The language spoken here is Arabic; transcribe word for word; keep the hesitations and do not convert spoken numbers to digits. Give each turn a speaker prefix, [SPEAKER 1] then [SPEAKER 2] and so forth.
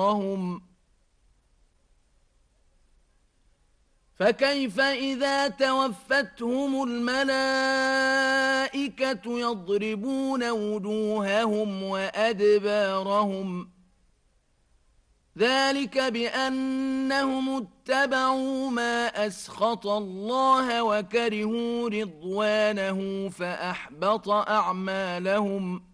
[SPEAKER 1] وأدبارهم فكيف إذا توفتهم الملائكة يضربون وجوههم وأدبارهم ذلك بأنهم اتبعوا ما أسخط الله وكرهوا رضوانه فأحبط أعمالهم